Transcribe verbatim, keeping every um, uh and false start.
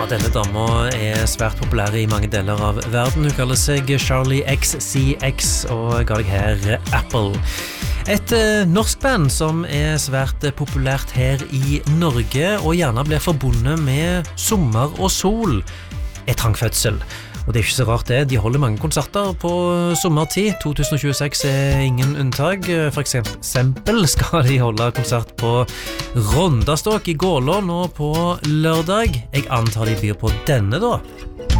denne dama er svært populær i mange deler av verden. Hun kaller seg Charlie X C X og ga deg her Apple. Et eh, norsk band som er svært eh, populært her i Norge og gjerne blir forbundet med sommer og sol, er Trangfødsel. Og det er ikke så rart det, de holder mange konserter på sommertid. to tusen tjueseks er ingen unntak. For eksempel skal de holde konsert på Rondastok i Gålå nå på lørdag. Jeg antar de byr på denne da.